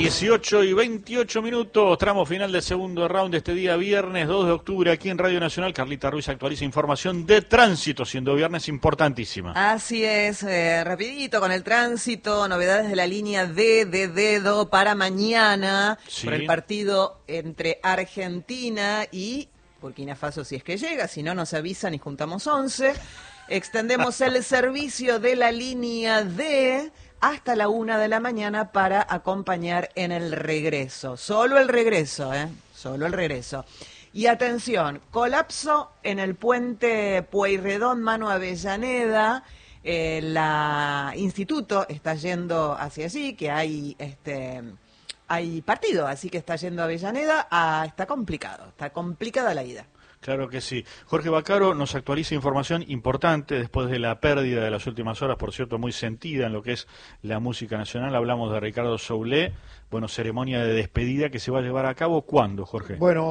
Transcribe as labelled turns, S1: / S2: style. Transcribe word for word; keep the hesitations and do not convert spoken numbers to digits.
S1: dieciocho y veintiocho minutos, tramo final del segundo round de este día viernes dos de octubre aquí en Radio Nacional. Carlita Ruiz actualiza información de tránsito, siendo viernes importantísima.
S2: Así es, eh, rapidito con el tránsito, novedades de la línea D de dedo para mañana,
S1: Sí.
S2: por el partido entre Argentina y Burkina Faso, si es que llega, si no nos avisan y juntamos once. Extendemos el servicio de la línea D hasta la una de la mañana para acompañar en el regreso. Solo el regreso, ¿eh? Solo el regreso. Y atención, colapso en el puente Pueyrredón, Mano Avellaneda. Eh, la instituto está yendo hacia allí, que hay este hay partido, así que está yendo a Avellaneda. Ah, está complicado, está complicada la ida.
S1: Claro que sí. Jorge Baccaro nos actualiza información importante después de la pérdida de las últimas horas, por cierto, muy sentida en lo que es la música nacional. Hablamos de Ricardo Soule. Bueno, ceremonia de despedida que se va a llevar a cabo, ¿cuándo, Jorge?
S3: Bueno,